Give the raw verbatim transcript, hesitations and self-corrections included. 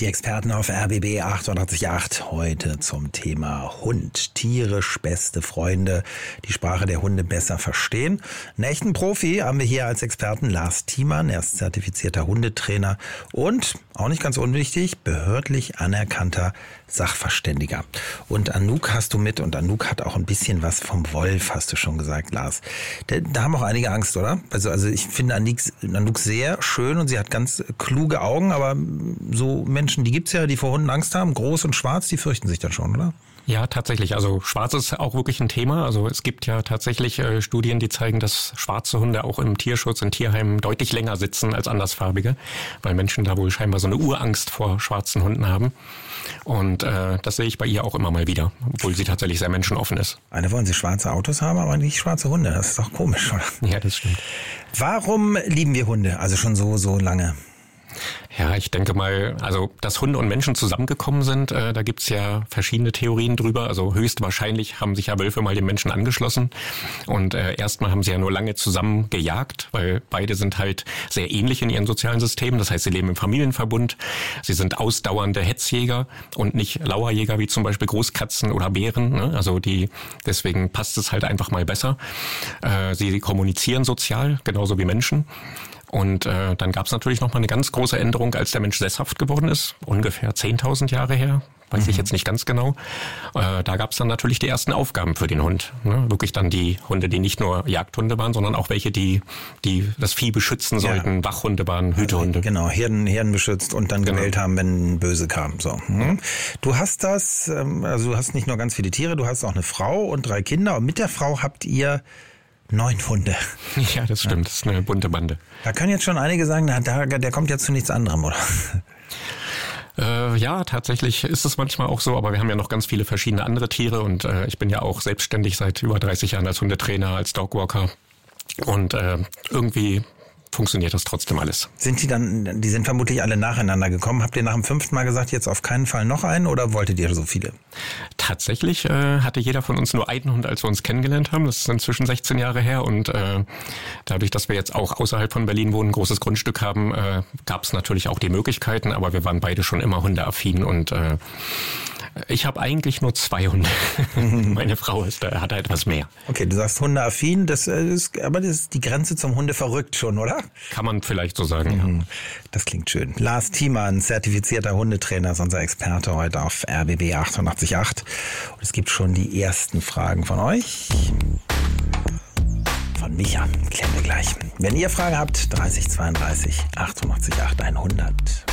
Die Experten auf R B B achtundachtzig Komma acht heute zum Thema Hund. Tierisch beste Freunde, die Sprache der Hunde besser verstehen. Einen echten Profi haben wir hier als Experten Lars Thiemann. Er ist zertifizierter Hundetrainer und, auch nicht ganz unwichtig, behördlich anerkannter Sachverständiger. Und Anouk hast du mit und Anouk hat auch ein bisschen was vom Wolf, hast du schon gesagt, Lars. Da, da haben auch einige Angst, oder? Also, also ich finde Anouk, Anouk sehr schön und sie hat ganz kluge Augen, aber so Menschen, die gibt's ja, die vor Hunden Angst haben, groß und schwarz, die fürchten sich dann schon, oder? Ja, tatsächlich. Also schwarz ist auch wirklich ein Thema. Also es gibt ja tatsächlich äh, Studien, die zeigen, dass schwarze Hunde auch im Tierschutz, in Tierheimen deutlich länger sitzen als andersfarbige, weil Menschen da wohl scheinbar so eine Urangst vor schwarzen Hunden haben. Und äh, das sehe ich bei ihr auch immer mal wieder, obwohl sie tatsächlich sehr menschenoffen ist. Alle wollen sie schwarze Autos haben, aber nicht schwarze Hunde. Das ist doch komisch, oder? Ja, das stimmt. Warum lieben wir Hunde? Also schon so, so lange. Ja, ich denke mal, also dass Hunde und Menschen zusammengekommen sind, äh, da gibt's ja verschiedene Theorien drüber. Also höchstwahrscheinlich haben sich ja Wölfe mal den Menschen angeschlossen und äh, erstmal haben sie ja nur lange zusammen gejagt, weil beide sind halt sehr ähnlich in ihren sozialen Systemen. Das heißt, sie leben im Familienverbund, sie sind ausdauernde Hetzjäger und nicht Lauerjäger wie zum Beispiel Großkatzen oder Bären. Ne? Also die, deswegen passt es halt einfach mal besser. Äh, sie kommunizieren sozial, genauso wie Menschen. Und äh, dann gab es natürlich noch mal eine ganz große Änderung, als der Mensch sesshaft geworden ist, ungefähr zehntausend Jahre her, weiß mhm. ich jetzt nicht ganz genau. Äh, da gab es dann natürlich die ersten Aufgaben für den Hund. Ne? Wirklich dann die Hunde, die nicht nur Jagdhunde waren, sondern auch welche, die die das Vieh beschützen sollten, ja. Wachhunde waren, Hütehunde. Also, genau, Herden, Herden beschützt und dann gewählt genau. haben, wenn Böse kam. So. Mhm. Du hast das, also du hast nicht nur ganz viele Tiere, du hast auch eine Frau und drei Kinder. Und mit der Frau habt ihr neun Hunde. Ja, das stimmt. Das ist eine bunte Bande. Da können jetzt schon einige sagen, na, der, der kommt jetzt zu nichts anderem, oder? Äh, ja, tatsächlich ist es manchmal auch so, aber wir haben ja noch ganz viele verschiedene andere Tiere und äh, ich bin ja auch selbstständig seit über dreißig Jahren als Hundetrainer, als Dogwalker und äh, irgendwie funktioniert das trotzdem alles. Sind die dann, die sind vermutlich alle nacheinander gekommen. Habt ihr nach dem fünften Mal gesagt, jetzt auf keinen Fall noch einen oder wolltet ihr so viele? Tatsächlich äh, hatte jeder von uns nur einen Hund, als wir uns kennengelernt haben. Das ist inzwischen sechzehn Jahre her und äh, dadurch, dass wir jetzt auch außerhalb von Berlin wohnen, ein großes Grundstück haben, äh, gab es natürlich auch die Möglichkeiten, aber wir waren beide schon immer hundeaffin und äh, ich habe eigentlich nur zwei Hunde. Meine Frau ist, äh, hat da etwas mehr. Okay, du sagst hundeaffin, das ist, aber das ist die Grenze zum Hunde verrückt schon, oder? Kann man vielleicht so sagen, mhm. ja. Das klingt schön. Lars Thiemann, zertifizierter Hundetrainer, ist unser Experte heute auf R B B achtundachtzig Komma acht. Und es gibt schon die ersten Fragen von euch. Von Micha, klären wir gleich. Wenn ihr Fragen habt, dreißig zweiunddreißig achtundachtzig Komma acht hundert.